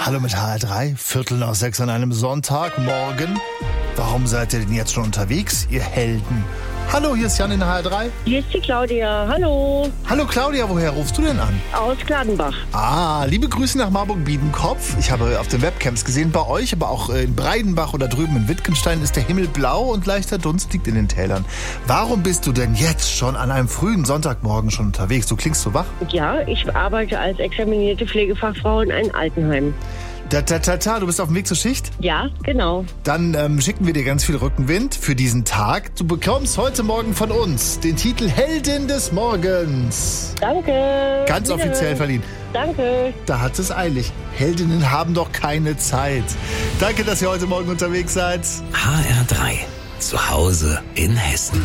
Hallo mit HR3, 5:45 an einem Sonntagmorgen. Warum seid ihr denn jetzt schon unterwegs, ihr Helden? Hallo, hier ist Jan in HR3. Hier ist die Claudia. Hallo. Hallo Claudia, woher rufst du denn an? Aus Gladenbach. Liebe Grüße nach Marburg-Biedenkopf. Ich habe auf den Webcams gesehen, bei euch, aber auch in Breidenbach oder drüben in Wittgenstein ist der Himmel blau und leichter Dunst liegt in den Tälern. Warum bist du denn jetzt schon an einem frühen Sonntagmorgen schon unterwegs? Du klingst so wach. Ja, ich arbeite als examinierte Pflegefachfrau in einem Altenheim. Du bist auf dem Weg zur Schicht? Ja, genau. Dann schicken wir dir ganz viel Rückenwind für diesen Tag. Du bekommst heute Morgen von uns den Titel Heldin des Morgens. Danke. Ganz offiziell verliehen. Danke. Da hat es eilig. Heldinnen haben doch keine Zeit. Danke, dass ihr heute Morgen unterwegs seid. HR3. Zu Hause in Hessen.